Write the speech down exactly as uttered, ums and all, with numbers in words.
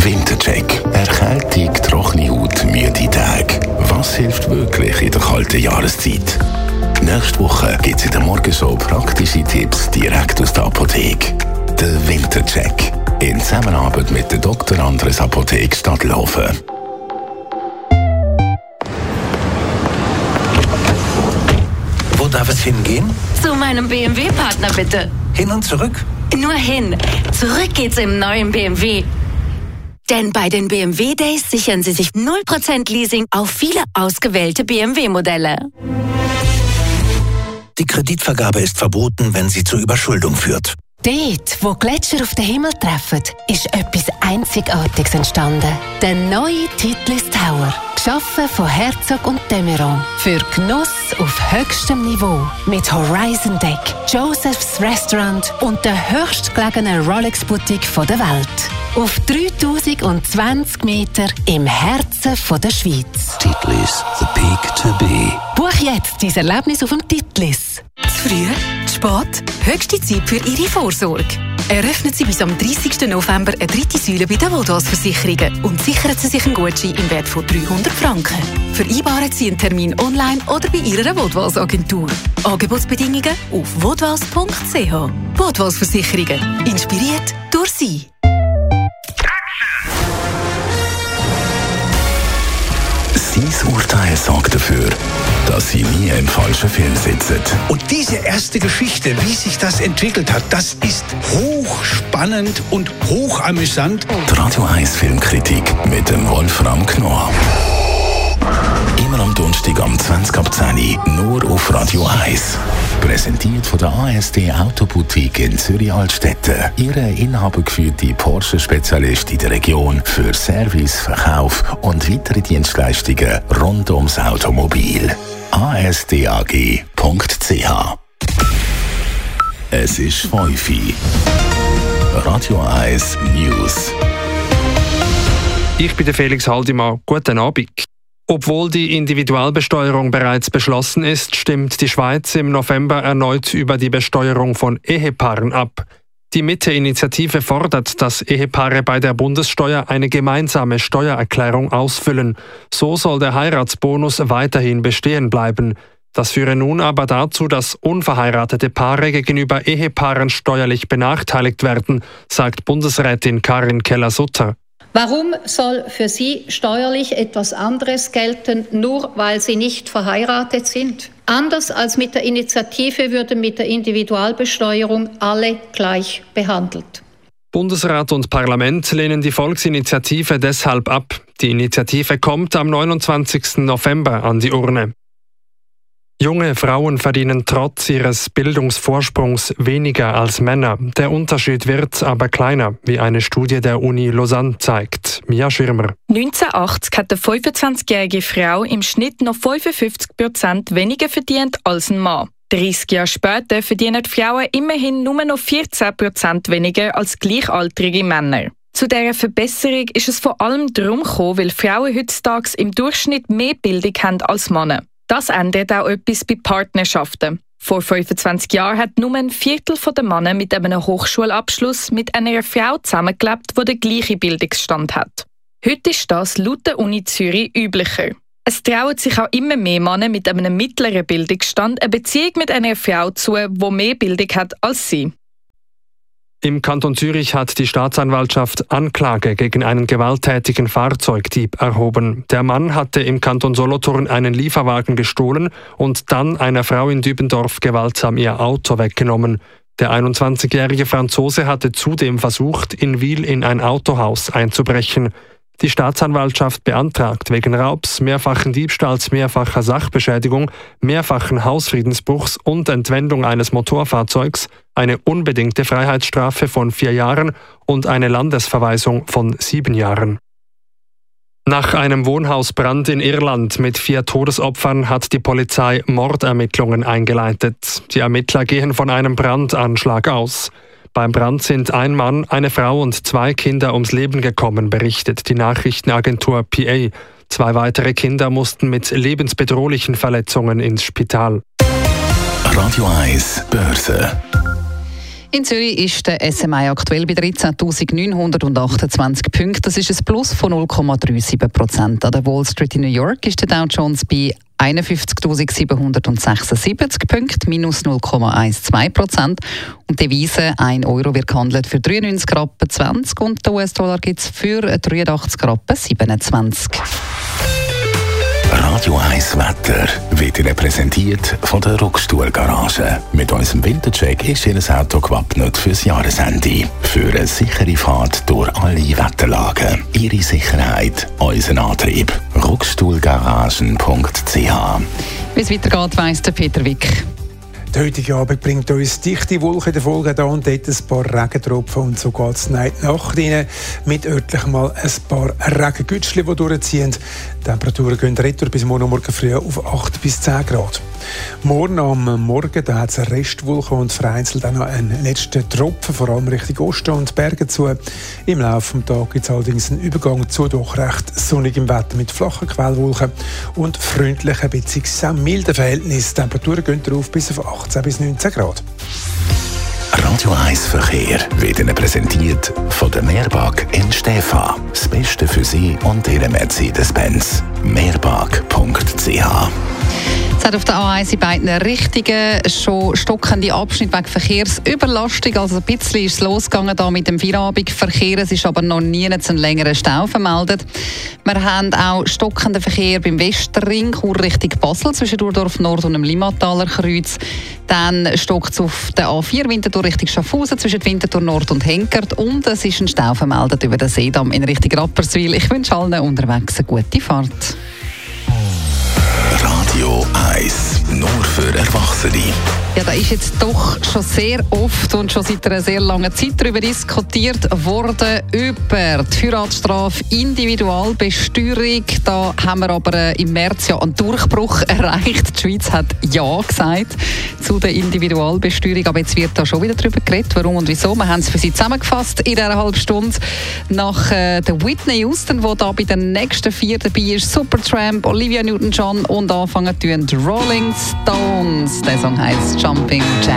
Wintercheck. Erkältung, trockene Haut, müde Tage. Was hilft wirklich in der kalten Jahreszeit? Nächste Woche gibt es in der Morgenshow praktische Tipps direkt aus der Apotheke. Der Wintercheck. In Zusammenarbeit mit der Doktor Andres Apotheke Stadtlaufen. Wo darf es hingehen? Zu meinem B M W-Partner bitte. Hin und zurück? Nur hin. Zurück geht's im neuen B M W. Denn bei den B M W Days sichern Sie sich null Prozent Leasing auf viele ausgewählte B M W-Modelle. Die Kreditvergabe ist verboten, wenn sie zur Überschuldung führt. Dort, wo Gletscher auf den Himmel treffen, ist etwas Einzigartiges entstanden. Der neue Titlis Tower. Geschaffen von Herzog und de Meuron. Für Genuss auf höchstem Niveau. Mit Horizon Deck, Joseph's Restaurant und der höchstgelegenen Rolex-Boutique der Welt. Auf dreitausendzwanzig Meter im Herzen der Schweiz. Titlis, the peak to be. Buch jetzt dein Erlebnis auf dem Titlis. Zu früh? Zu spät? Höchste Zeit für Ihre Vorsorge. Eröffnen Sie bis am dreißigsten November eine dritte Säule bei den Vodafone-Versicherungen und sichern Sie sich einen Gutschein im Wert von dreihundert Franken. Vereinbaren Sie einen Termin online oder bei Ihrer Vodafone-Agentur. Angebotsbedingungen auf vodafone punkt c h. Vodafone-Versicherungen. Inspiriert durch Sie. Sein Urteil sorgt dafür, dass Sie nie im falschen Film sitzen. Und diese erste Geschichte, wie sich das entwickelt hat, das ist hochspannend und hochamüsant. Die Radio eins Filmkritik mit dem Wolfram Knorr. Immer am Donnerstag am zwanzig ab zehn nur auf Radio eins. Präsentiert von der A S D Autoboutique in Zürich-Altstetten. Ihre inhabergeführte Porsche-Spezialist in der Region für Service, Verkauf und weitere Dienstleistungen rund ums Automobil. a s d a g punkt c h. Es ist fünf Uhr. Radio eins News. Ich bin der Felix Haldimann. Guten Abend. Obwohl die Individualbesteuerung bereits beschlossen ist, stimmt die Schweiz im November erneut über die Besteuerung von Ehepaaren ab. Die Mitte-Initiative fordert, dass Ehepaare bei der Bundessteuer eine gemeinsame Steuererklärung ausfüllen. So soll der Heiratsbonus weiterhin bestehen bleiben. Das führe nun aber dazu, dass unverheiratete Paare gegenüber Ehepaaren steuerlich benachteiligt werden, sagt Bundesrätin Karin Keller-Sutter. Warum soll für Sie steuerlich etwas anderes gelten, nur weil Sie nicht verheiratet sind? Anders als mit der Initiative würden mit der Individualbesteuerung alle gleich behandelt. Bundesrat und Parlament lehnen die Volksinitiative deshalb ab. Die Initiative kommt am neunundzwanzigsten November an die Urne. Junge Frauen verdienen trotz ihres Bildungsvorsprungs weniger als Männer. Der Unterschied wird aber kleiner, wie eine Studie der Uni Lausanne zeigt. Mia Schirmer. neunzehnhundertachtzig hat eine fünfundzwanzigjährige Frau im Schnitt noch fünfundfünfzig Prozent weniger verdient als ein Mann. dreißig Jahre später verdienen die Frauen immerhin nur noch vierzehn Prozent weniger als gleichaltrige Männer. Zu dieser Verbesserung ist es vor allem darum gekommen, weil Frauen heutzutage im Durchschnitt mehr Bildung haben als Männer. Das ändert auch etwas bei Partnerschaften. Vor fünfundzwanzig Jahren hat nur ein Viertel der Männer mit einem Hochschulabschluss mit einer Frau zusammengelebt, die den gleichen Bildungsstand hat. Heute ist das laut der Uni Zürich üblicher. Es trauen sich auch immer mehr Männer mit einem mittleren Bildungsstand eine Beziehung mit einer Frau zu, die mehr Bildung hat als sie. Im Kanton Zürich hat die Staatsanwaltschaft Anklage gegen einen gewalttätigen Fahrzeugdieb erhoben. Der Mann hatte im Kanton Solothurn einen Lieferwagen gestohlen und dann einer Frau in Dübendorf gewaltsam ihr Auto weggenommen. Der einundzwanzigjährige Franzose hatte zudem versucht, in Wil in ein Autohaus einzubrechen. Die Staatsanwaltschaft beantragt wegen Raubs, mehrfachen Diebstahls, mehrfacher Sachbeschädigung, mehrfachen Hausfriedensbruchs und Entwendung eines Motorfahrzeugs eine unbedingte Freiheitsstrafe von vier Jahren und eine Landesverweisung von sieben Jahren. Nach einem Wohnhausbrand in Irland mit vier Todesopfern hat die Polizei Mordermittlungen eingeleitet. Die Ermittler gehen von einem Brandanschlag aus. Beim Brand sind ein Mann, eine Frau und zwei Kinder ums Leben gekommen, berichtet die Nachrichtenagentur P A. Zwei weitere Kinder mussten mit lebensbedrohlichen Verletzungen ins Spital. Radio eins Börse. In Zürich ist der S M I aktuell bei dreizehntausendneunhundertachtundzwanzig Punkten. Das ist ein Plus von null Komma siebenunddreißig Prozent. An der Wall Street in New York ist der Dow Jones bei einundfünfzigtausendsiebenhundertsechsundsiebzig Punkte, minus null Komma zwölf Prozent. Und die Devise, ein Euro wird gehandelt für dreiundneunzig Rappen zwanzig und der U S-Dollar gibt es für dreiundachtzig Rappen siebenundzwanzig. Radio eins Wetter wird Ihnen präsentiert von der Ruckstuhl-Garage. Mit unserem Wintercheck ist Ihr Auto gewappnet fürs Jahresende. Für eine sichere Fahrt durch alle Wetterlagen. Ihre Sicherheit, unser Antrieb. ruckstuhlgaragen punkt c h. Wie es weitergeht, weiss der Peter Wick. Der heutige Abend bringt uns dichte Wolken in der Folge da und dort ein paar Regentropfen und so geht es in die Nacht rein mit örtlich mal ein paar Regengütschchen, die durchziehen. Die Temperaturen gehen retour bis morgen, morgen früh auf acht bis zehn Grad. Morgen am Morgen da hat es eine Restwolke und vereinzelt auch noch einen letzten Tropfen, vor allem Richtung Osten und Berge zu. Im Laufe des Tages gibt es allerdings einen Übergang zu doch recht sonnigem Wetter mit flachen Quellwolken und freundlichen bzw. milden Verhältnissen. Die Temperaturen gehen darauf bis auf achtzehn bis neunzehn Grad. Radio eins Verkehr wird Ihnen präsentiert von der Meerbag in Stäfa. Das Beste für Sie und Ihre Mercedes-Benz. meerbag punkt c h. Es hat auf der A eins in beiden Richtungen schon stockende Abschnitte wegen Verkehrsüberlastung. Also ein bisschen ist es losgegangen da mit dem Feierabendverkehr. Es ist aber noch nie einen längeren Stau vermeldet. Wir haben auch stockenden Verkehr beim Westring, Chur Richtung Basel, zwischen Durdorf Nord und dem Limmataler Kreuz. Dann stockt es auf der A vier Winterthur Richtung Schaffhausen, zwischen Winterthur Nord und Henkert. Und es ist ein Stau vermeldet über den Seedamm in Richtung Rapperswil. Ich wünsche allen unterwegs eine gute Fahrt. Radio eins, nur für Erwachsene. Ja, da ist jetzt doch schon sehr oft und schon seit einer sehr langen Zeit darüber diskutiert worden, über die Heiratsstrafe, Individualbesteuerung. Da haben wir aber im März ja einen Durchbruch erreicht. Die Schweiz hat Ja gesagt zu der Individualbesteuerung. Aber jetzt wird da schon wieder darüber geredet, warum und wieso. Wir haben es für Sie zusammengefasst in dieser halben Stunde. Nach äh, der Whitney Houston, die da bei den nächsten vier dabei ist, Supertramp, Olivia Newton-John und anfangen tun die Rolling Stones. Der Song heisst Jumping Jack.